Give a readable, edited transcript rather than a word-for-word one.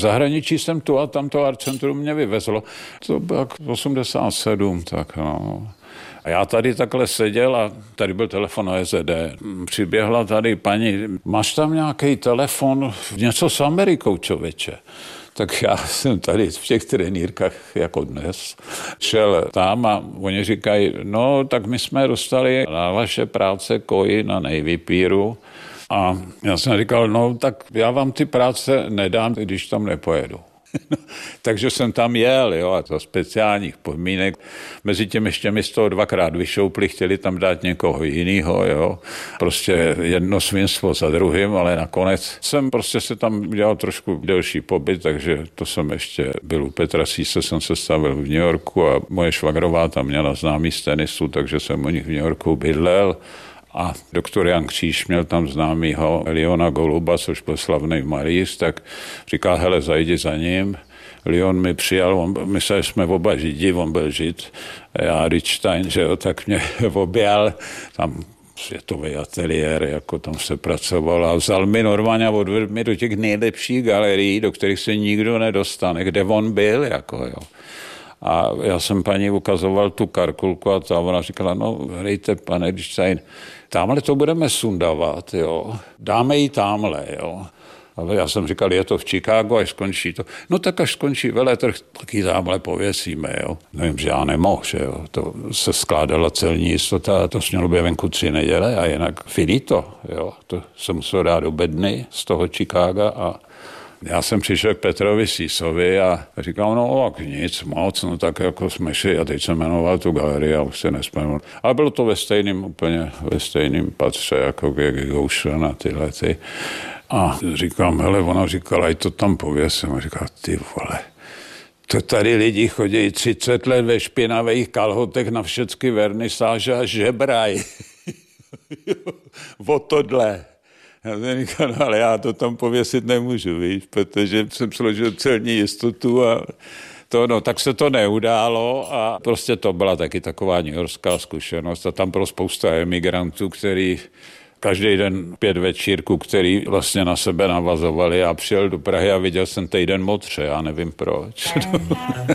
zahraničí jsem tu a tamto Art Centrum mě vyvezlo. To bylo 87, tak no. A já tady takhle seděl a tady byl telefon na EZD. Přiběhla tady paní, máš tam nějaký telefon, něco s Amerikou, člověče. Tak já jsem tady v těch trenýrkách jako dnes šel tam a oni říkají, no tak my jsme dostali na vaše práce koji na Navy Pieru a já jsem říkal, no tak já vám ty práce nedám, když tam nepojedu. Takže jsem tam jel, jo, a to speciálních podmínek. Mezi tím ještě mi z toho dvakrát vyšoupli, chtěli tam dát někoho jinýho, jo. Prostě jedno svinstvo za druhým, ale nakonec jsem prostě se tam udělal trošku delší pobyt, takže to jsem ještě byl u Petra Síse, jsem se stavil v New Yorku a moje švagrová tam měla známý z tenisu, takže jsem u nich v New Yorku bydlel. A doktor Jan Kříž měl tam známýho Leona Goluba, což byl slavný malíř, tak říkal, hele, zajdi za ním. Leon mi přijal, myslel, že jsme oba Židi, on byl Žid, já Richstein, že jo, tak mě objal, tam světový ateliér, jako tam se pracoval a vzal mi normálně a odvedl mi do těch nejlepších galerií, do kterých se nikdo nedostane, kde on byl, jako jo. A já jsem paní ukazoval tu karkulku a ta ona říkala, no hrejte, pane Richstein, tamhle to budeme sundavat, jo, dáme jí tamhle, jo. Ale já jsem říkal, je to v Chicagu, až skončí to. No tak až skončí veletrh, tak ji tamhle pověsíme, jo. Nevím, že já nemohl, že jo. To se skládala celní jistota, to smělo být venku 3 neděle a jinak finito, jo. To jsem musel dát do bedny z toho Chicaga a já jsem přišel k Petrovi Sísovi a říkal, no tak nic moc, no tak jako jsme šli a teď jsem jmenoval tu galerii a už se nespomněl. Ale bylo to úplně ve stejném patře, jako Gauguin a tyhle ty. A říkám, hele, ona říkala, ať to tam pověsím. A říkal, ty vole, to tady lidi chodí 30 let ve špinavých kalhotech na všechny vernisáže a žebraj. O tohle. Já jsem říkal, no, ale já to tam pověsit nemůžu, víš, protože jsem složil celní jistotu a to, no, tak se to neudálo a prostě to byla taky taková newyorská zkušenost a tam bylo spousta emigrantů, který každý den 5 večírků, který vlastně na sebe navazovali. Já přijel do Prahy a viděl jsem týden motře, já nevím proč.